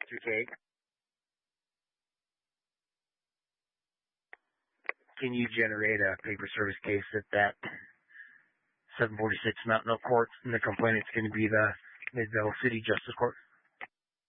2K. Can you generate a paper service case at that 746 Mountain Oak Court, and the complainant's going to be the Mid-Vale City Justice Court?